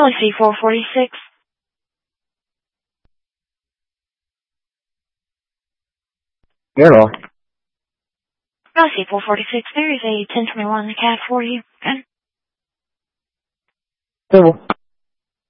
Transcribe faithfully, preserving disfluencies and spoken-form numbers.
Galaxy four forty-six. Hello. Galaxy four forty-six, there is a ten twenty-one C A D for you. C'est bon.